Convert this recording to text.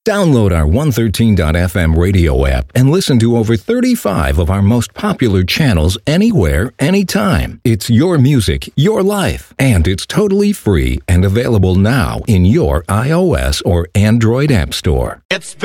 Download our 113.fm radio app and listen to over 35 of our most popular channels anywhere, anytime. It's your music, your life, and it's totally free and available now in your iOS or Android app store. It's